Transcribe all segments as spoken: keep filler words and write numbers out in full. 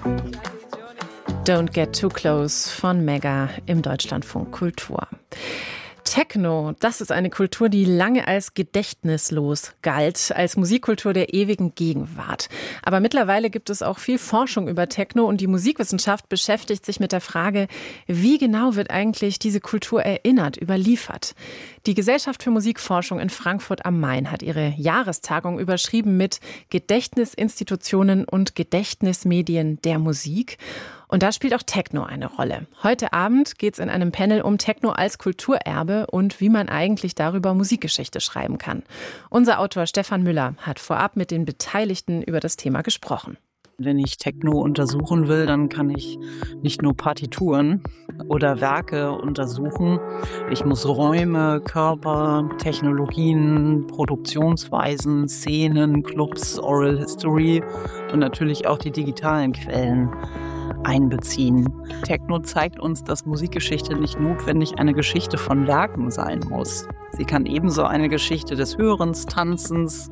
Don't Get Too Close von Mega im Deutschlandfunk Kultur. Techno, das ist eine Kultur, die lange als gedächtnislos galt, als Musikkultur der ewigen Gegenwart. Aber mittlerweile gibt es auch viel Forschung über Techno und die Musikwissenschaft beschäftigt sich mit der Frage, wie genau wird eigentlich diese Kultur erinnert, überliefert? Die Gesellschaft für Musikforschung in Frankfurt am Main hat ihre Jahrestagung überschrieben mit Gedächtnisinstitutionen und Gedächtnismedien der Musik. Und da spielt auch Techno eine Rolle. Heute Abend geht es in einem Panel um Techno als Kulturerbe und wie man eigentlich darüber Musikgeschichte schreiben kann. Unser Autor Stefan Müller hat vorab mit den Beteiligten über das Thema gesprochen. Wenn ich Techno untersuchen will, dann kann ich nicht nur Partituren oder Werke untersuchen. Ich muss Räume, Körper, Technologien, Produktionsweisen, Szenen, Clubs, Oral History und natürlich auch die digitalen Quellen einbeziehen. Techno zeigt uns, dass Musikgeschichte nicht notwendig eine Geschichte von Werken sein muss. Sie kann ebenso eine Geschichte des Hörens, Tanzens,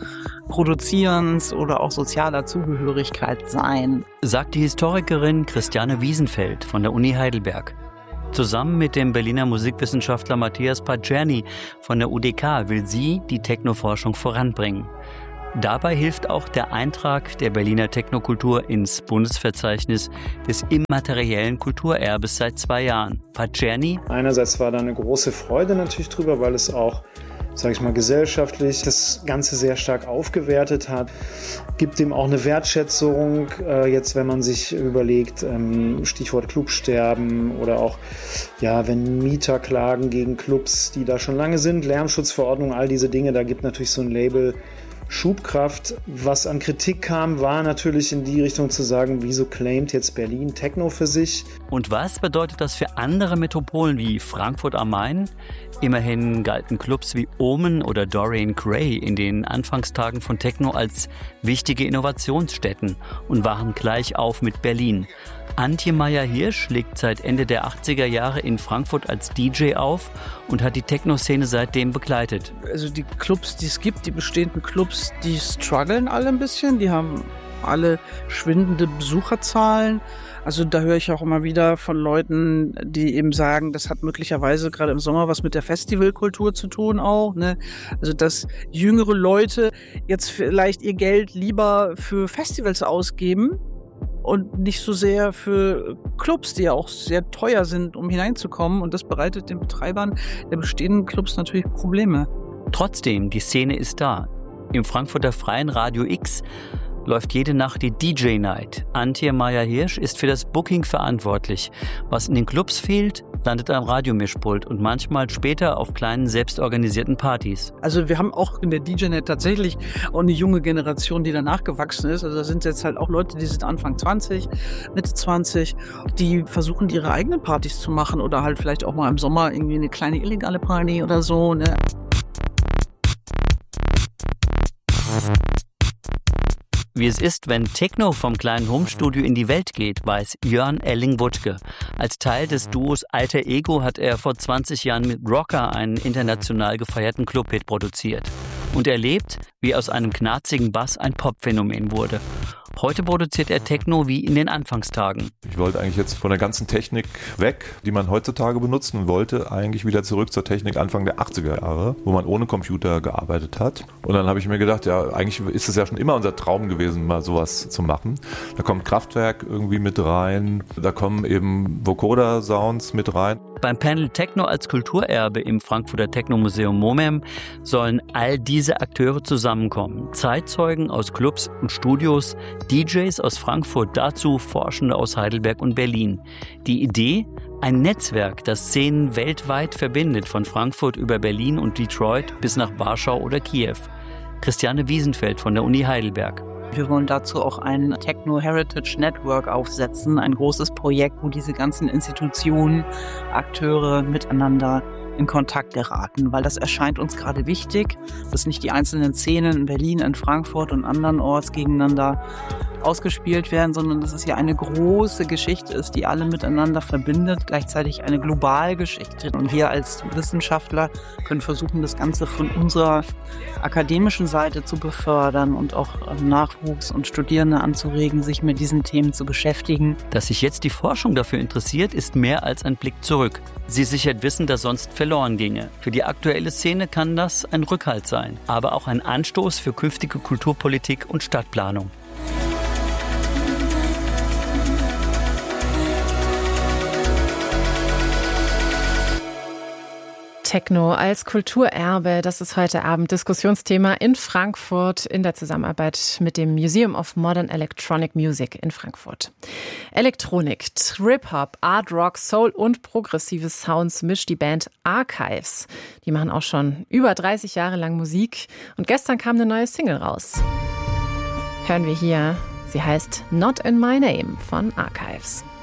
Produzierens oder auch sozialer Zugehörigkeit sein. Sagt die Historikerin Christiane Wiesenfeld von der Uni Heidelberg. Zusammen mit dem Berliner Musikwissenschaftler Matthias Padjerny von der U D K will sie die Technoforschung voranbringen. Dabei hilft auch der Eintrag der Berliner Technokultur ins Bundesverzeichnis des immateriellen Kulturerbes seit zwei Jahren. Padjerny: Einerseits war da eine große Freude natürlich drüber, weil es auch, sage ich mal, gesellschaftlich das Ganze sehr stark aufgewertet hat. Gibt dem auch eine Wertschätzung, äh, jetzt wenn man sich überlegt, ähm, Stichwort Clubsterben oder auch, ja, wenn Mieter klagen gegen Clubs, die da schon lange sind, Lärmschutzverordnung, all diese Dinge, da gibt natürlich so ein Label Schubkraft. Was an Kritik kam, war natürlich in die Richtung zu sagen, wieso claimt jetzt Berlin Techno für sich? Und was bedeutet das für andere Metropolen wie Frankfurt am Main? Immerhin galten Clubs wie Omen oder Dorian Gray in den Anfangstagen von Techno als wichtige Innovationsstätten und waren gleich auf mit Berlin. Antje Meyer-Hirsch legt seit Ende der achtziger Jahre in Frankfurt als D J auf und hat die Techno-Szene seitdem begleitet. Also die Clubs, die es gibt, die bestehenden Clubs, die strugglen alle ein bisschen. Die haben alle schwindende Besucherzahlen. Also da höre ich auch immer wieder von Leuten, die eben sagen, das hat möglicherweise gerade im Sommer was mit der Festivalkultur zu tun auch, ne? Also dass jüngere Leute jetzt vielleicht ihr Geld lieber für Festivals ausgeben und nicht so sehr für Clubs, die ja auch sehr teuer sind, um hineinzukommen. Und das bereitet den Betreibern der bestehenden Clubs natürlich Probleme. Trotzdem, die Szene ist da. Im Frankfurter Freien Radio X läuft jede Nacht die D J-Night. Antje Meyer-Hirsch ist für das Booking verantwortlich. Was in den Clubs fehlt, landet am Radiomischpult und manchmal später auf kleinen selbstorganisierten Partys. Also wir haben auch in der D J-Night tatsächlich auch eine junge Generation, die danach gewachsen ist. Also da sind jetzt halt auch Leute, die sind Anfang zwanzig, Mitte zwanzig, die versuchen ihre eigenen Partys zu machen oder halt vielleicht auch mal im Sommer irgendwie eine kleine illegale Party oder so, ne? Wie es ist, wenn Techno vom kleinen Homestudio in die Welt geht, weiß Jörn Elling-Wuttke. Als Teil des Duos Alter Ego hat er vor zwanzig Jahren mit Rocker einen international gefeierten Clubhit produziert und erlebt, wie aus einem knarzigen Bass ein Popphänomen wurde. Heute produziert er Techno wie in den Anfangstagen. Ich wollte eigentlich jetzt von der ganzen Technik weg, die man heutzutage benutzt, und wollte eigentlich wieder zurück zur Technik Anfang der achtziger Jahre, wo man ohne Computer gearbeitet hat. Und dann habe ich mir gedacht, ja, eigentlich ist es ja schon immer unser Traum gewesen, mal sowas zu machen. Da kommt Kraftwerk irgendwie mit rein, da kommen eben Vocoder-Sounds mit rein. Beim Panel Techno als Kulturerbe im Frankfurter Technomuseum MOMEM sollen all diese Akteure zusammenkommen. Zeitzeugen aus Clubs und Studios, D Js aus Frankfurt, dazu Forschende aus Heidelberg und Berlin. Die Idee? Ein Netzwerk, das Szenen weltweit verbindet, von Frankfurt über Berlin und Detroit bis nach Warschau oder Kiew. Christiane Wiesenfeld von der Uni Heidelberg. Wir wollen dazu auch ein Techno Heritage Network aufsetzen, ein großes Projekt, wo diese ganzen Institutionen, Akteure miteinander in Kontakt geraten, weil das erscheint uns gerade wichtig, dass nicht die einzelnen Szenen in Berlin, in Frankfurt und andernorts gegeneinander ausgespielt werden, sondern dass es ja eine große Geschichte ist, die alle miteinander verbindet, gleichzeitig eine Globalgeschichte. Und wir als Wissenschaftler können versuchen, das Ganze von unserer akademischen Seite zu befördern und auch Nachwuchs und Studierende anzuregen, sich mit diesen Themen zu beschäftigen. Dass sich jetzt die Forschung dafür interessiert, ist mehr als ein Blick zurück. Sie sichert Wissen, das sonst verloren ginge. Für die aktuelle Szene kann das ein Rückhalt sein, aber auch ein Anstoß für künftige Kulturpolitik und Stadtplanung. Techno als Kulturerbe, das ist heute Abend Diskussionsthema in Frankfurt in der Zusammenarbeit mit dem Museum of Modern Electronic Music in Frankfurt. Elektronik, Trip-Hop, Art Rock, Soul und progressive Sounds mischt die Band Archives. Die machen auch schon über dreißig Jahre lang Musik und gestern kam eine neue Single raus. Hören wir hier, sie heißt Not in My Name von Archives.